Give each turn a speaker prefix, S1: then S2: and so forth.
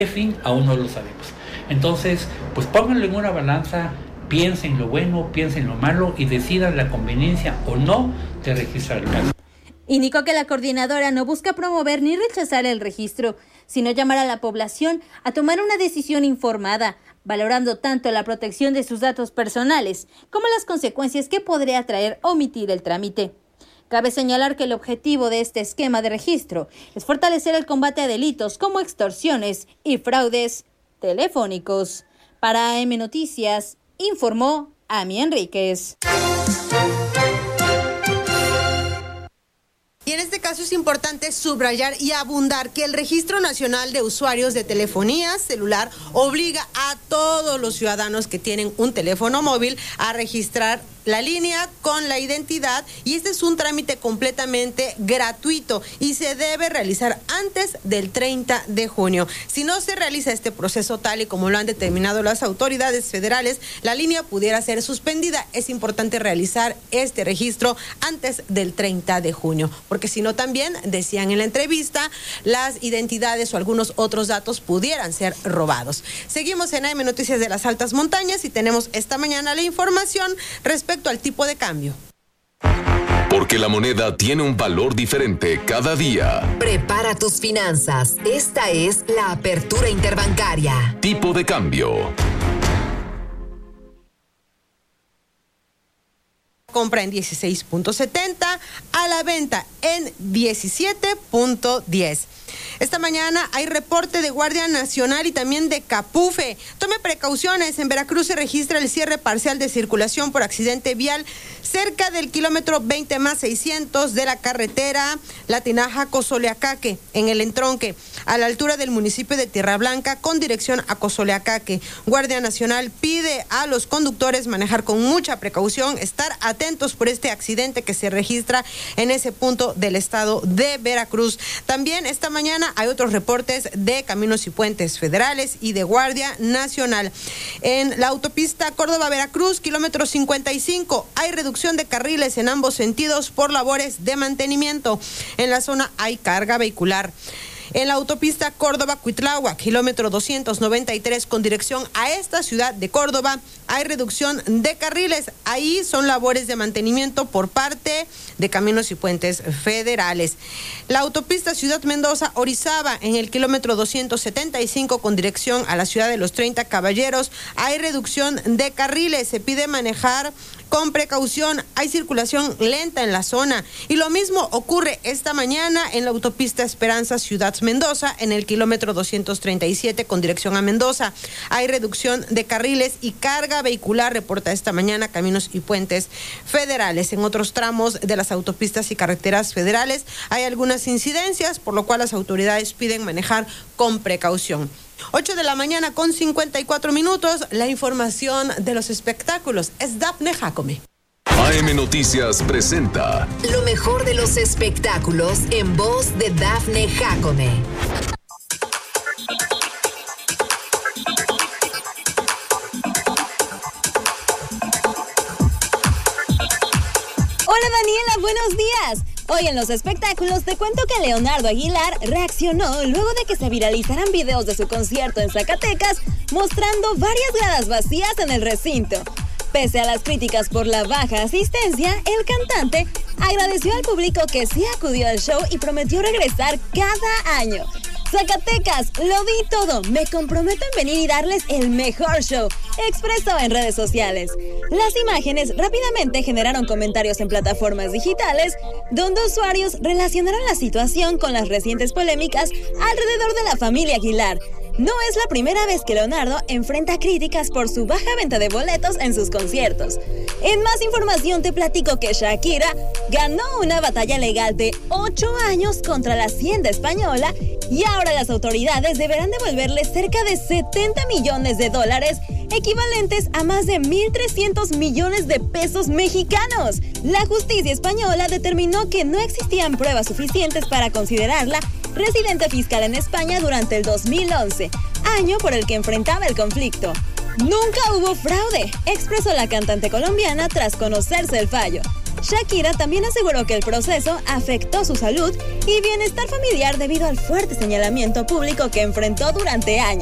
S1: fin, aún no lo sabemos. Entonces, pues pónganlo en una balanza, piensen lo bueno, piensen lo malo y decidan la conveniencia o no de registrar el caso.
S2: Indicó que la coordinadora no busca promover ni rechazar el registro, sino llamar a la población a tomar una decisión informada, valorando tanto la protección de sus datos personales como las consecuencias que podría traer omitir el trámite. Cabe señalar que el objetivo de este esquema de registro es fortalecer el combate a delitos como extorsiones y fraudes telefónicos. Para AM Noticias, informó Ami Enríquez.
S3: Y en este caso es importante subrayar y abundar que el Registro Nacional de Usuarios de Telefonía Celular obliga a todos los ciudadanos que tienen un teléfono móvil a registrar la línea con la identidad, y este es un trámite completamente gratuito y se debe realizar antes del 30 de junio. Si no se realiza este proceso tal y como lo han determinado las autoridades federales, la línea pudiera ser suspendida. Es importante realizar este registro antes del 30 de junio, porque si no también, decían en la entrevista, las identidades o algunos otros datos pudieran ser robados. Seguimos en AM Noticias de las Altas Montañas y tenemos esta mañana la información respecto al tipo de cambio.
S4: Porque la moneda tiene un valor diferente cada día.
S5: Prepara tus finanzas. Esta es la apertura interbancaria.
S4: Tipo de cambio.
S3: Compra en 16.70, a la venta en 17.10. Esta mañana hay reporte de Guardia Nacional y también de Capufe. Tome precauciones. En Veracruz se registra el cierre parcial de circulación por accidente vial cerca del kilómetro 20+600 de la carretera La Tinaja-Cozoleacaque, en el entronque, a la altura del municipio de Tierra Blanca, con dirección a Cozoleacaque. Guardia Nacional pide a los conductores manejar con mucha precaución, estar atentos por este accidente que se registra en ese punto del estado de Veracruz. También esta mañana hay otros reportes de Caminos y Puentes Federales y de Guardia Nacional. En la autopista Córdoba-Veracruz, kilómetro 55, hay reducción de carriles en ambos sentidos por labores de mantenimiento. En la zona hay carga vehicular. En la autopista Córdoba-Cuitláhuac, kilómetro 293, con dirección a esta ciudad de Córdoba, hay reducción de carriles. Ahí son labores de mantenimiento por parte de Caminos y Puentes Federales. La autopista Ciudad Mendoza-Orizaba, en el kilómetro 275, con dirección a la ciudad de los 30 Caballeros, hay reducción de carriles. Se pide manejar con precaución, hay circulación lenta en la zona. Y lo mismo ocurre esta mañana en la autopista Esperanza Ciudad Mendoza, en el kilómetro 237 con dirección a Mendoza. Hay reducción de carriles y carga vehicular, reporta esta mañana Caminos y Puentes Federales. En otros tramos de las autopistas y carreteras federales hay algunas incidencias, por lo cual las autoridades piden manejar con precaución. 8 de la mañana con 54 minutos, la información de los espectáculos. Es Dafne Jacome.
S4: AM Noticias presenta
S5: lo mejor de los espectáculos en voz de Dafne Jacome.
S2: Hola Daniela, buenos días. Hoy en los espectáculos te cuento que Leonardo Aguilar reaccionó luego de que se viralizaran videos de su concierto en Zacatecas mostrando varias gradas vacías en el recinto. Pese a las críticas por la baja asistencia, el cantante agradeció al público que sí acudió al show y prometió regresar cada año. Zacatecas, lo di todo, me comprometo en venir y darles el mejor show, expresó en redes sociales. Las imágenes rápidamente generaron comentarios en plataformas digitales, donde usuarios relacionaron la situación con las recientes polémicas alrededor de la familia Aguilar. No es la primera vez que Leonardo enfrenta críticas por su baja venta de boletos en sus conciertos. En más información te platico que Shakira ganó una batalla legal de 8 años contra la Hacienda española y ahora las autoridades deberán devolverle cerca de $70 millones, equivalentes a más de 1.300 millones de pesos mexicanos. La justicia española determinó que no existían pruebas suficientes para considerarla residente fiscal en España durante el 2011, año por el que enfrentaba el conflicto. Nunca hubo fraude, expresó la cantante colombiana tras conocerse el fallo. Shakira también aseguró que el proceso afectó su salud y bienestar familiar debido al fuerte señalamiento público que enfrentó durante años.